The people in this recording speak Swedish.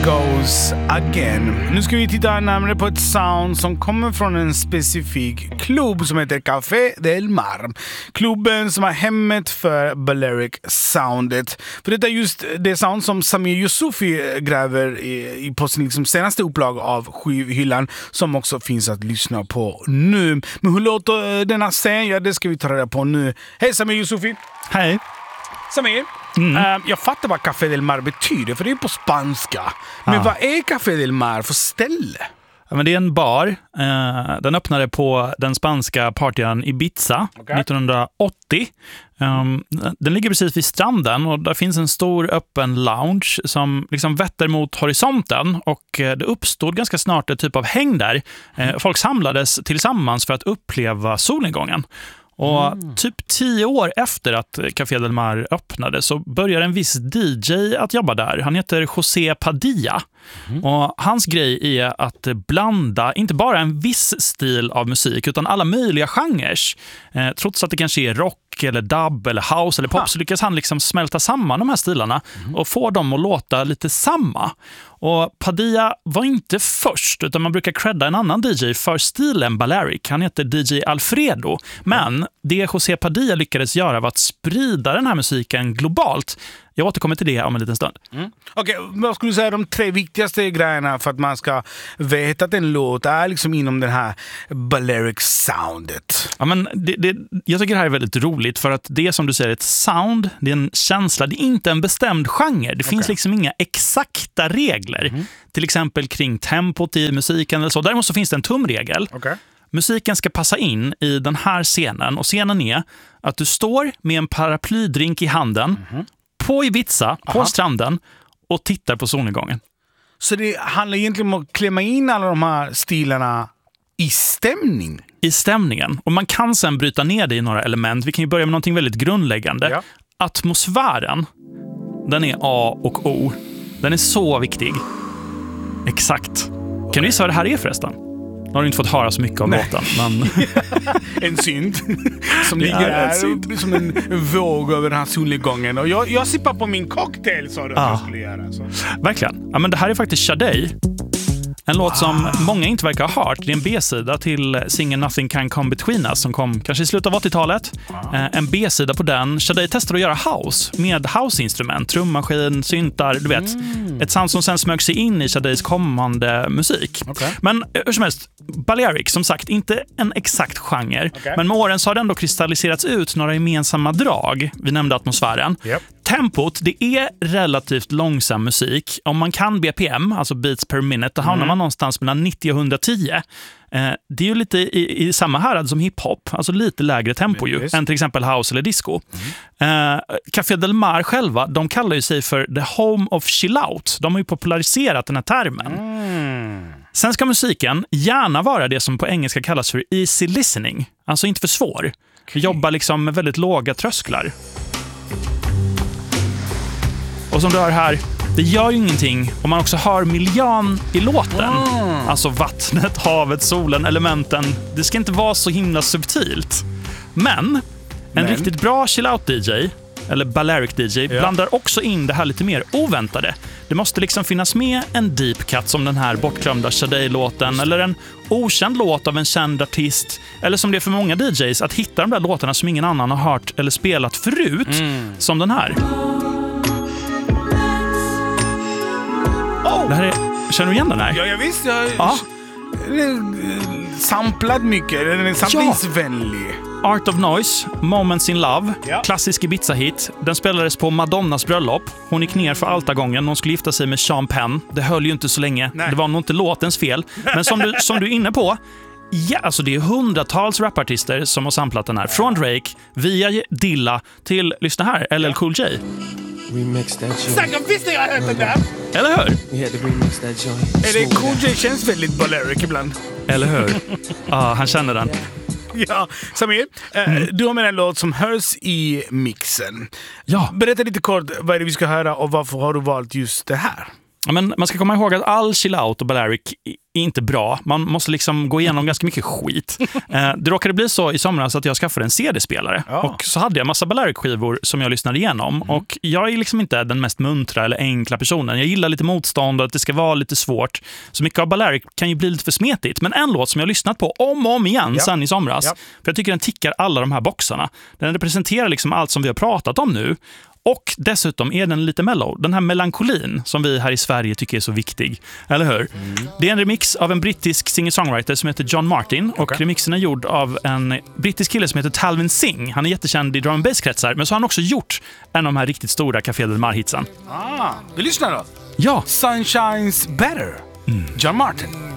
Goes Again. Nu ska vi titta närmare på ett sound som kommer från en specifik klubb som heter Café del Mar. Klubben som är hemmet för Balearic-soundet. För detta är just det sound som Samir Yusufi gräver på sin liksom senaste upplag av skivhyllan, som också finns att lyssna på nu. Men hur låter denna scen? Ja, det ska vi ta reda på nu. Hej Samir Yusufi! Hej! Samir, jag fattar vad Café del Mar betyder, för det är på spanska. Men vad är Café del Mar för ställe? Ja, men det är en bar. Den öppnade på den spanska partyn Ibiza 1980. Den ligger precis vid stranden och där finns en stor öppen lounge som liksom vetter mot horisonten, och det uppstod ganska snart ett typ av häng där. Folk samlades tillsammans för att uppleva solnedgången. Och typ 10 år efter att Café del Mar öppnade så börjar en viss DJ att jobba där. Han heter José Padilla. Och hans grej är att blanda inte bara en viss stil av musik utan alla möjliga genrer. Trots att det kanske är rock eller dub eller house eller pop, så lyckas han liksom smälta samman de här stilarna och få dem att låta lite samma. Och Padilla var inte först, utan man brukar credda en annan DJ för stilen Balearic. Han heter DJ Alfredo. Men det José Padilla lyckades göra var att sprida den här musiken globalt. Jag återkommer till det om en liten stund. Okej, vad skulle du säga de 3 viktigaste grejerna för att man ska veta att en låt är liksom inom den här Balearic-soundet? Ja, men jag tycker det här är väldigt roligt, för att det är som du säger ett sound, det är en känsla, det är inte en bestämd genre. Det finns liksom inga exakta regler. Till exempel kring tempot i musiken eller så. Däremot så finns det en tumregel. Musiken ska passa in i den här scenen, och scenen är att du står med en paraplydrink i handen på Ibiza, på stranden, och tittar på solnedgången. Så det handlar egentligen om att klämma in alla de här stilarna i stämning? I stämningen. Och man kan sen bryta ner det i några element. Vi kan ju börja med någonting väldigt grundläggande. Atmosfären, den är A och O. Den är så viktig. Exakt. Kan du gissa vad det här är förresten? Nu har du inte fått höra så mycket om låten. Men... en synt som ligger här som en våg över den här solnedgången. Och jag sippar på min cocktail, sa du att jag skulle göra. Så. Verkligen. Ja, men det här är faktiskt Sade. En låt som många inte verkar ha hört. Det är en B-sida till singeln Nothing Can Come Between Us som kom kanske i slutet av 80-talet. En B-sida på den. Sade testade att göra house med house-instrument, trummaskin, syntar, du vet. Ett sound som sen smög sig in i Sades kommande musik. Men hur som helst, Balearic, som sagt, inte en exakt genre. Men med åren så har det ändå kristalliserats ut några gemensamma drag. Vi nämnde atmosfären. Tempot, det är relativt långsam musik. Om man kan BPM, alltså beats per minute, då hamnar man någonstans mellan 90 och 110. Det är ju lite i samma härad som hiphop, alltså lite lägre tempo ju, än till exempel house eller disco. Café del Mar själva, de kallar ju sig för the home of chill out. De har ju populariserat den här termen. Sen ska musiken gärna vara det som på engelska kallas för easy listening, alltså inte för svår. Jobba liksom med väldigt låga trösklar. Och som du hör här, det gör ju ingenting om man också hör miljön i låten. Alltså vattnet, havet, solen, elementen. Det ska inte vara så himla subtilt. Men en riktigt bra chill-out-DJ, eller Balearic DJ, blandar också in det här lite mer oväntade. Det måste liksom finnas med en deep cut som den här bortglömda Sade-låten, eller en okänd låt av en känd artist, eller som det är för många DJs, att hitta de där låtarna som ingen annan har hört eller spelat förut, som den här. Det här är, känner du igen den här? Ja, jag visst. Den är samplad mycket. Den är samlingsvänlig. Art of Noise, Moments in Love, klassisk Ibiza-hit. Den spelades på Madonnas bröllop. Hon gick ner för altargången. Hon skulle gifta sig med Sean Penn. Det höll ju inte så länge. Det var nog inte låtens fel. Men som du är inne på, alltså det är hundratals rapartister som har samplat den här. Från Drake, via Dilla till, lyssna här, LL Cool J. Remix that joint. Visst har jag hört den där. Eller hur? We had to remix that joint. Är det Cool J känns väldigt Balearic ibland. Eller hur? Han känner den. Ja, Samir, du har med en låt som hörs i mixen. Ja. Berätta lite kort, vad är det vi ska höra och varför har du valt just det här? Men man ska komma ihåg att all chill out och Balearic är inte bra. Man måste liksom gå igenom ganska mycket skit. Det råkade bli så i somras att jag skaffade en CD-spelare. Och så hade jag massa Balearic-skivor som jag lyssnade igenom. Och jag är liksom inte den mest muntra eller enkla personen. Jag gillar lite motstånd och att det ska vara lite svårt. Så mycket av Balearic kan ju bli lite för smetigt. Men en låt som jag har lyssnat på om och om igen sen i somras. För jag tycker den tickar alla de här boxarna. Den representerar liksom allt som vi har pratat om nu. Och dessutom är den lite mellow. Den här melankolin som vi här i Sverige tycker är så viktig. Eller hur? Det är en remix av en brittisk singer-songwriter som heter John Martin. Och remixen är gjord av en brittisk kille som heter Talvin Singh. Han är jättekänd i drum and bass-kretsar. Men så har han också gjort en av de här riktigt stora Café Del Mar-hitsen. Vi lyssnar då. Ja. Sunshine's Better. John Martin.